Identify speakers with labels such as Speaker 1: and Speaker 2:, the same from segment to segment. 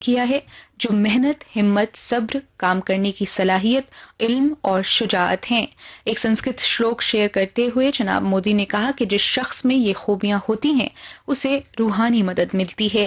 Speaker 1: کیا ہے جو محنت، ہمت، صبر، کام کرنے کی صلاحیت، علم اور شجاعت ہیں۔ ایک سنسکرت شلوک شیئر کرتے ہوئے جناب مودی نے کہا کہ جس شخص میں یہ خوبیاں ہوتی ہیں اسے روحانی مدد ملتی ہے۔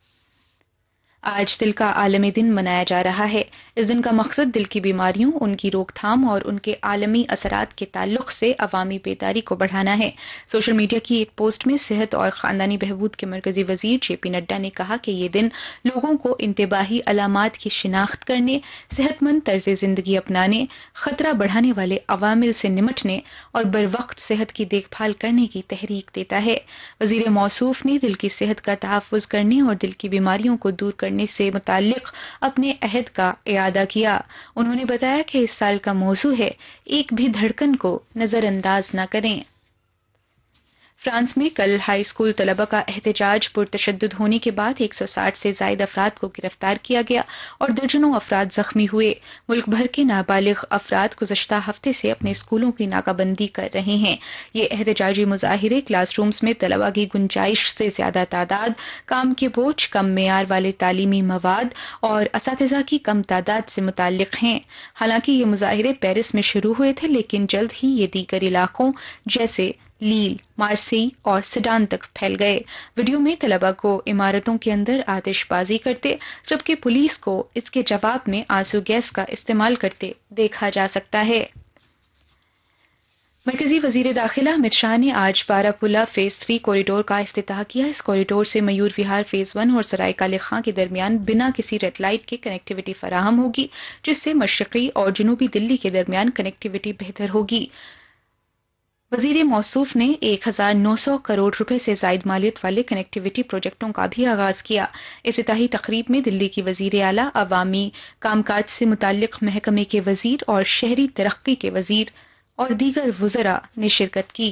Speaker 1: آج دل کا عالمی دن منایا جا رہا ہے۔ اس دن کا مقصد دل کی بیماریوں، ان کی روک تھام اور ان کے عالمی اثرات کے تعلق سے عوامی بیداری کو بڑھانا ہے۔ سوشل میڈیا کی ایک پوسٹ میں صحت اور خاندانی بہبود کے مرکزی وزیر جے پی نڈا نے کہا کہ یہ دن لوگوں کو انتباہی علامات کی شناخت کرنے، صحت مند طرز زندگی اپنانے، خطرہ بڑھانے والے عوامل سے نمٹنے اور بروقت صحت کی دیکھ بھال کرنے کی تحریک دیتا ہے۔ وزیر موصوف نے دل کی صحت کا تحفظ کرنے اور دل کی بیماریوں کو دور کرنے سے متعلق اپنے عہد کا اعادہ کیا۔ انہوں نے بتایا کہ اس سال کا موضوع ہے ایک بھی دھڑکن کو نظر انداز نہ کریں۔ فرانس میں کل ہائی اسکول طلبہ کا احتجاج پرتشدد ہونے کے بعد 160 سے زائد افراد کو گرفتار کیا گیا اور درجنوں افراد زخمی ہوئے۔ ملک بھر کے نابالغ افراد گزشتہ ہفتے سے اپنے اسکولوں کی ناکہ بندی کر رہے ہیں۔ یہ احتجاجی مظاہرے کلاس رومز میں طلبہ کی گنجائش سے زیادہ تعداد، کام کے بوجھ، کم معیار والے تعلیمی مواد اور اساتذہ کی کم تعداد سے متعلق ہیں۔ حالانکہ یہ مظاہرے پیرس میں شروع ہوئے تھے لیکن جلد ہی یہ دیگر علاقوں جیسے لیل، مارسی اور سڈان تک پھیل گئے۔ ویڈیو میں طلبہ کو عمارتوں کے اندر آتش بازی کرتے جبکہ پولیس کو اس کے جواب میں آنسو گیس کا استعمال کرتے دیکھا جا سکتا ہے۔ مرکزی وزیر داخلہ امت شاہ نے آج بارہ پولہ فیز 3 کوریڈور کا افتتاح کیا۔ اس کوریڈور سے میور وہار فیز 1 اور سرائے کالے خاں کے درمیان بنا کسی ریڈ لائٹ کے کنیکٹیوٹی فراہم ہوگی، جس سے مشرقی اور جنوبی دلی کے درمیان کنیکٹیوٹی بہتر ہوگی۔ وزیر موصوف نے 1900 کروڑ روپے سے زائد مالیت والے کنیکٹیوٹی پروجیکٹوں کا بھی آغاز کیا۔ افتتاحی تقریب میں دلی کی وزیر اعلیٰ، عوامی کام کاج سے متعلق محکمے کے وزیر اور شہری ترقی کے وزیر اور دیگر وزراء نے شرکت کی۔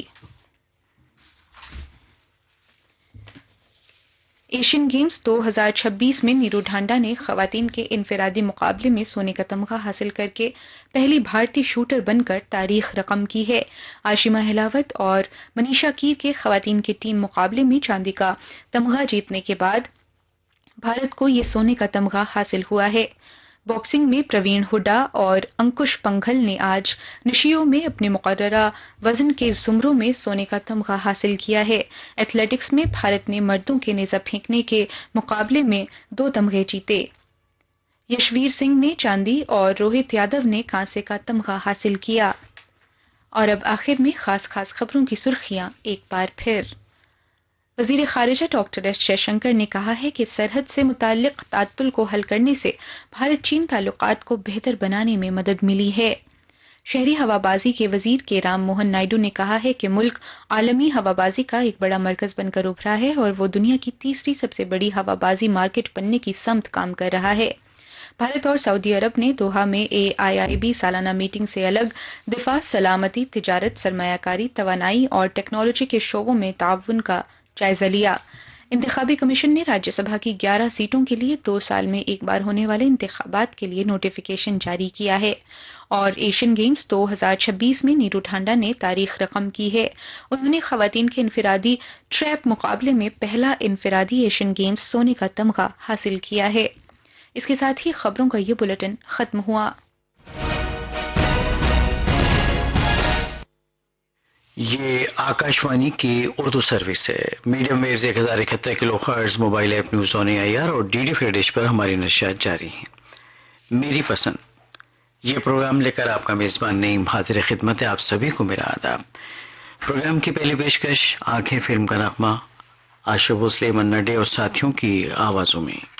Speaker 1: ایشین گیمز 2026 میں نیرو ڈھانڈا نے خواتین کے انفرادی مقابلے میں سونے کا تمغہ حاصل کر کے پہلی بھارتی شوٹر بن کر تاریخ رقم کی ہے۔ عاشمہ ہلاوت اور منیشا کیر کے خواتین کے ٹیم مقابلے میں چاندی کا تمغہ جیتنے کے بعد بھارت کو یہ سونے کا تمغہ حاصل ہوا ہے۔ باکسنگ میں پروین ہڈا اور انکش پنگھل نے آج نشیوں میں اپنے مقررہ وزن کے زمروں میں سونے کا تمغہ حاصل کیا ہے۔ ایتھلیٹکس میں بھارت نے مردوں کے نیزہ پھینکنے کے مقابلے میں 2 تمغے جیتے۔ یشویر سنگھ نے چاندی اور روہت یادو نے کانسے کا تمغہ حاصل کیا۔ اور اب آخر میں خاص خبروں کی سرخیاں ایک بار پھر۔ وزیر خارجہ ڈاکٹر ایس جے شنکر نے کہا ہے کہ سرحد سے متعلق تعطل کو حل کرنے سے بھارت چین تعلقات کو بہتر بنانے میں مدد ملی ہے۔ شہری ہوابازی کے وزیر کے رام موہن نائیڈو نے کہا ہے کہ ملک عالمی ہوابازی کا ایک بڑا مرکز بن کر ابھرا ہے اور وہ دنیا کی تیسری سب سے بڑی ہوابازی مارکیٹ بننے کی سمت کام کر رہا ہے۔ بھارت اور سعودی عرب نے دوحہ میں AIIB سالانہ میٹنگ سے الگ دفاع، سلامتی، تجارت، سرمایہ کاری، توانائی اور ٹیکنالوجی کے شعبوں میں تعاون کا جائزہ لیا۔ انتخابی کمیشن نے راجیہ سبھا کی 11 سیٹوں کے لیے 2 سال میں ایک بار ہونے والے انتخابات کے لیے نوٹیفیکیشن جاری کیا ہے۔ اور ایشین گیمز 2026 میں نیرو ڈھانڈا نے تاریخ رقم کی ہے۔ انہوں نے خواتین کے انفرادی ٹریپ مقابلے میں پہلا انفرادی ایشین گیمز سونے کا تمغہ حاصل کیا ہے۔ اس کے ساتھ ہی خبروں کا یہ بلیٹن ختم ہوا۔
Speaker 2: یہ آکاشوانی کی اردو سروس ہے۔ Medium views 1071 kilo hertz, mobile app news on AIR اور DD فرری ڈش پر ہماری نشریات جاری ہیں۔ میری پسند یہ پروگرام لے کر آپ کا میزبان نعیم حاضر خدمت ہے۔ آپ سبھی کو میرا آداب۔ پروگرام کی پہلی پیشکش آنکھیں فلم کا نغمہ آشا بھوسلے، منا ڈے اور ساتھیوں کی آوازوں میں۔